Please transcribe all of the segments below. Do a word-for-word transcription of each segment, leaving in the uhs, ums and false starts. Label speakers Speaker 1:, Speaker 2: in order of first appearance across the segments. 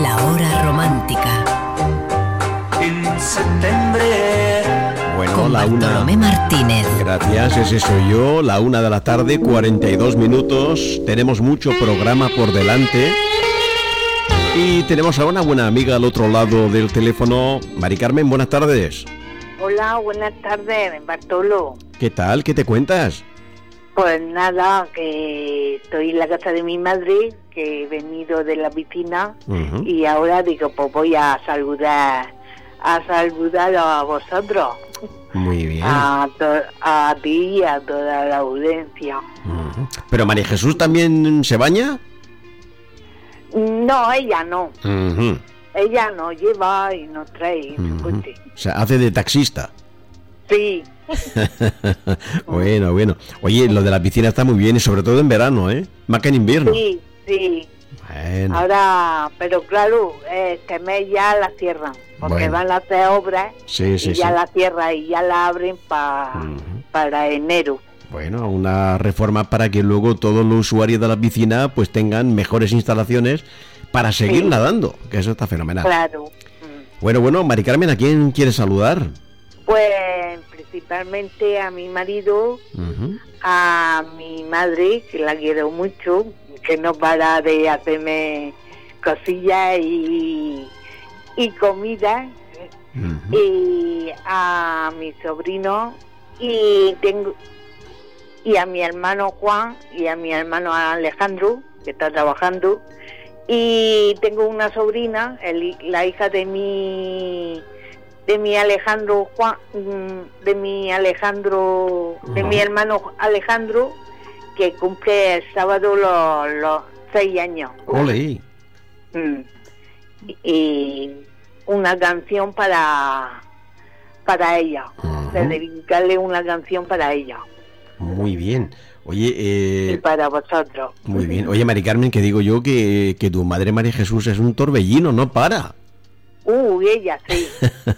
Speaker 1: La hora romántica.
Speaker 2: En septiembre.
Speaker 3: Bueno,
Speaker 1: Con
Speaker 3: la una.
Speaker 1: Bartolomé Martínez.
Speaker 3: Gracias, ese soy yo. La una de la tarde, cuarenta y dos minutos. Tenemos mucho programa por delante. Y tenemos a una buena amiga al otro lado del teléfono. Mari Carmen, buenas tardes.
Speaker 4: Hola, buenas tardes, Bartolo.
Speaker 3: ¿Qué tal? ¿Qué te cuentas?
Speaker 4: Pues nada, que estoy en la casa de mi madre, que he venido de la piscina,
Speaker 3: Uh-huh.
Speaker 4: y ahora digo, pues voy a saludar, a saludar a vosotros,
Speaker 3: Muy bien.
Speaker 4: a, to- a ti y a toda la audiencia.
Speaker 3: Uh-huh. ¿Pero María Jesús también se baña?
Speaker 4: No, ella no,
Speaker 3: Uh-huh.
Speaker 4: ella no lleva y no trae en su
Speaker 3: Uh-huh.
Speaker 4: coche.
Speaker 3: O sea, hace de taxista.
Speaker 4: Sí,
Speaker 3: Bueno, bueno. Oye, lo de la piscina está muy bien y sobre todo en verano, ¿eh? Más que en invierno.
Speaker 4: sí, sí.
Speaker 3: Bueno.
Speaker 4: Ahora, pero claro, este mes ya la cierran, porque
Speaker 3: Bueno.
Speaker 4: van a hacer obras.
Speaker 3: Sí, sí,
Speaker 4: y ya
Speaker 3: sí.
Speaker 4: la cierran y ya la abren pa,
Speaker 3: Ujú.
Speaker 4: para enero.
Speaker 3: Bueno, una reforma para que luego todos los usuarios de la piscina pues tengan mejores instalaciones para seguir
Speaker 4: Sí.
Speaker 3: nadando, que eso está fenomenal.
Speaker 4: Claro. Mm.
Speaker 3: Bueno, bueno, Mari Carmen, ¿a quién quieres saludar?
Speaker 4: Pues principalmente a mi marido,
Speaker 3: Ujú.
Speaker 4: a mi madre, que la quiero mucho, que no para de hacerme cosillas y, y comida,
Speaker 3: Ujú.
Speaker 4: y a mi sobrino, y tengo y a mi hermano Juan y a mi hermano Alejandro, que está trabajando, y tengo una sobrina, el- la hija de mi de mi Alejandro Juan, mm, de mi Alejandro, de mi
Speaker 3: Ajá.
Speaker 4: hermano Alejandro, que cumple el sábado los, los seis años.
Speaker 3: Ole.
Speaker 4: Mm. Y una canción para para ella,
Speaker 3: Ujú.
Speaker 4: de dedicarle una canción para ella
Speaker 3: Muy bien. Oye,
Speaker 4: y
Speaker 3: eh,
Speaker 4: para vosotros.
Speaker 3: muy bien. Oye, Mari Carmen, que digo yo que, que tu madre María Jesús es un torbellino, no para.
Speaker 4: Uy, ella sí.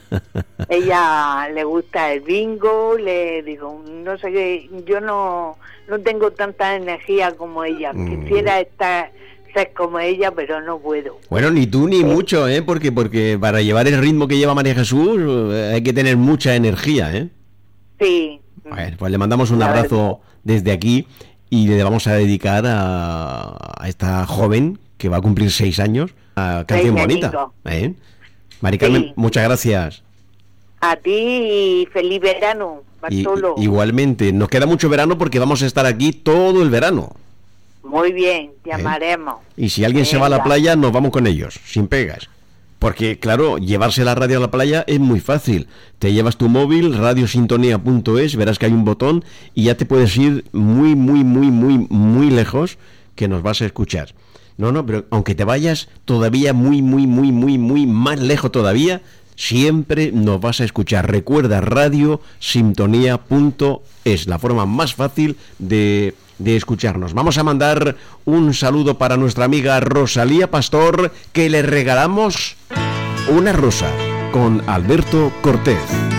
Speaker 4: Ella le gusta el bingo, le digo, no sé qué, yo no no tengo tanta energía como ella.
Speaker 3: Mm.
Speaker 4: Quisiera estar ser como ella, pero no puedo.
Speaker 3: Bueno, ni tú ni mucho, ¿eh? Porque, porque para llevar el ritmo que lleva María Jesús eh, hay que tener mucha energía, ¿eh?
Speaker 4: Sí.
Speaker 3: Bueno, pues le mandamos un
Speaker 4: La
Speaker 3: abrazo desde aquí y le vamos a dedicar a, a esta joven que va a cumplir seis años a canción
Speaker 4: Seis
Speaker 3: bonita.
Speaker 4: añitos.
Speaker 3: ¿Eh? Mari Carmen,
Speaker 4: Sí.
Speaker 3: muchas gracias.
Speaker 4: A ti y feliz verano,
Speaker 3: Y,
Speaker 4: Bartolo.
Speaker 3: y- igualmente, nos queda mucho verano porque vamos a estar aquí todo el verano.
Speaker 4: Muy bien, llamaremos.
Speaker 3: Y si alguien se va a la
Speaker 4: Venga.
Speaker 3: playa, nos vamos con ellos, sin pegas. Porque, claro, llevarse la radio a la playa es muy fácil. Te llevas tu móvil, radiosintonía punto es, verás que hay un botón y ya te puedes ir muy, muy, muy, muy, muy lejos que nos vas a escuchar. No, no, pero aunque te vayas todavía muy, muy, muy, muy, muy más lejos todavía, siempre nos vas a escuchar. Recuerda, radiosintonía punto es la forma más fácil de, de escucharnos. Vamos a mandar un saludo para nuestra amiga Rosalía Pastor, que le regalamos una rosa con Alberto Cortés.